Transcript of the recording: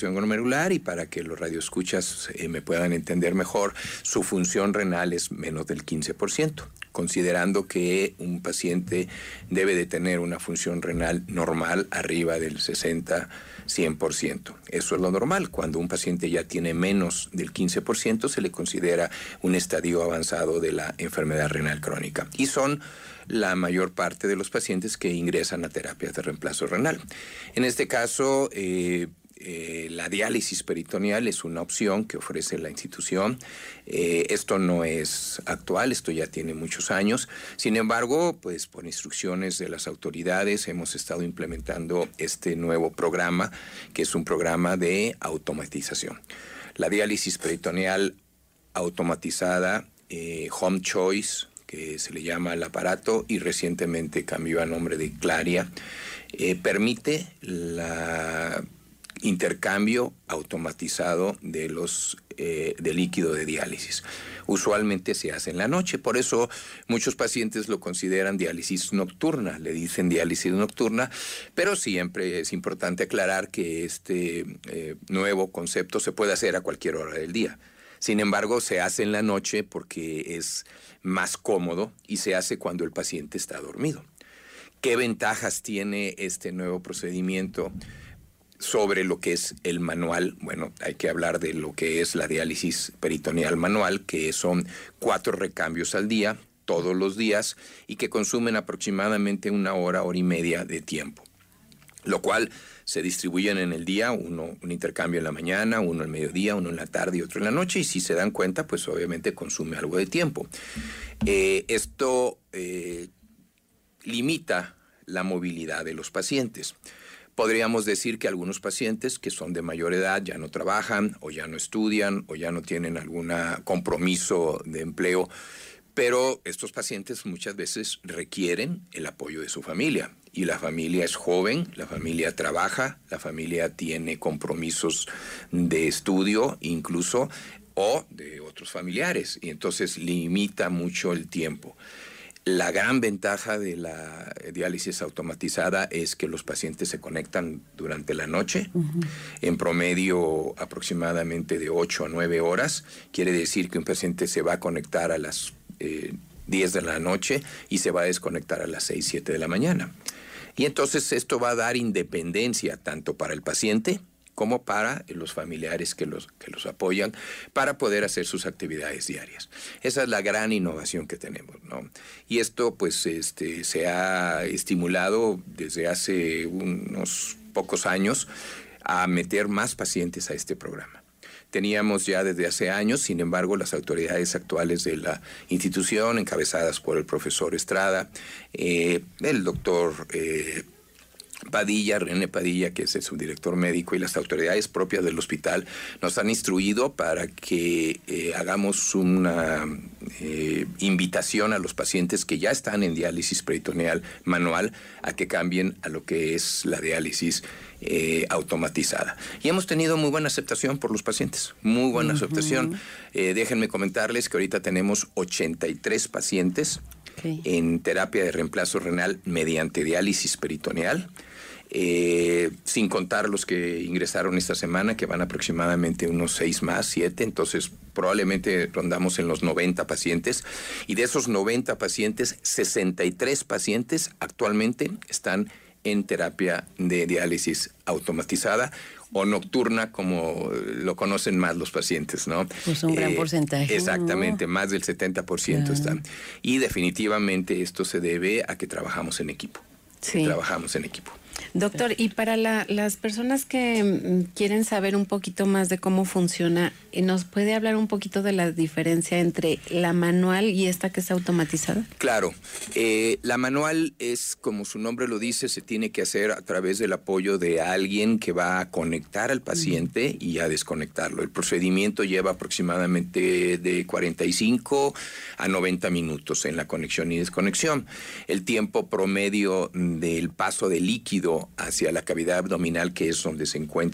glomerular, y para que los radioescuchas me puedan entender mejor, su función renal es menos del 15%, considerando que un paciente debe de tener una función renal normal arriba del 60-100%. Eso es lo normal. Cuando un paciente ya tiene menos del 15%, se le considera un estadio avanzado de la enfermedad renal crónica. Y son la mayor parte de los pacientes que ingresan a terapias de reemplazo renal. En este caso, la diálisis peritoneal es una opción que ofrece la institución. Esto no es actual, esto ya tiene muchos años. Sin embargo, pues por instrucciones de las autoridades hemos estado implementando este nuevo programa, que es un programa de automatización. La diálisis peritoneal automatizada, Home Choice, que se le llama el aparato, y recientemente cambió a nombre de Claria, permite la intercambio automatizado de de líquido de diálisis. Usualmente se hace en la noche, por eso muchos pacientes lo consideran diálisis nocturna, le dicen diálisis nocturna, pero siempre es importante aclarar que este nuevo concepto se puede hacer a cualquier hora del día. Sin embargo, se hace en la noche porque es más cómodo y se hace cuando el paciente está dormido. ¿Qué ventajas tiene este nuevo procedimiento sobre lo que es el manual? Bueno, hay que hablar de lo que es la diálisis peritoneal manual, que son 4 recambios al día, todos los días, y que consumen aproximadamente 1 hora, hora y media de tiempo. Lo cual se distribuyen en el día, un intercambio en la mañana, uno al mediodía, uno en la tarde y otro en la noche, y si se dan cuenta, pues obviamente consume algo de tiempo. Esto limita la movilidad de los pacientes. Podríamos decir que algunos pacientes que son de mayor edad ya no trabajan, o ya no estudian, o ya no tienen algún compromiso de empleo, pero estos pacientes muchas veces requieren el apoyo de su familia. Y la familia es joven, la familia trabaja, la familia tiene compromisos de estudio incluso, o de otros familiares, y entonces limita mucho el tiempo. La gran ventaja de la diálisis automatizada es que los pacientes se conectan durante la noche, en promedio aproximadamente de 8 a 9 horas. Quiere decir que un paciente se va a conectar a las 10 de la noche y se va a desconectar a las 6, 7 de la mañana. Y entonces esto va a dar independencia tanto para el paciente como para los familiares que los apoyan para poder hacer sus actividades diarias. Esa es la gran innovación que tenemos, ¿no? Y esto pues se ha estimulado desde hace unos pocos años a meter más pacientes a este programa. Teníamos ya desde hace años, sin embargo, las autoridades actuales de la institución, encabezadas por el profesor Estrada, el doctor Padilla, René Padilla, que es el subdirector médico, y las autoridades propias del hospital nos han instruido para que hagamos una invitación a los pacientes que ya están en diálisis peritoneal manual a que cambien a lo que es la diálisis automatizada. Y hemos tenido muy buena aceptación por los pacientes, muy buena aceptación. Déjenme comentarles que ahorita tenemos 83 pacientes en terapia de reemplazo renal mediante diálisis peritoneal. Sin contar los que ingresaron esta semana, que van aproximadamente unos 6 más, 7, entonces probablemente rondamos en los 90 pacientes, y de esos 90 pacientes, 63 pacientes actualmente están en terapia de diálisis automatizada o nocturna, como lo conocen más los pacientes, ¿no? Pues un gran porcentaje. Exactamente, más del 70% están. Y definitivamente esto se debe a que trabajamos en equipo. Sí. Trabajamos en equipo. Doctor, y para las personas que quieren saber un poquito más de cómo funciona, ¿nos puede hablar un poquito de la diferencia entre la manual y esta que es automatizada? Claro, la manual es, como su nombre lo dice, se tiene que hacer a través del apoyo de alguien que va a conectar al paciente y a desconectarlo. El procedimiento lleva aproximadamente de 45 a 90 minutos en la conexión y desconexión. El tiempo promedio del paso de líquido hacia la cavidad abdominal, que es donde se encuentra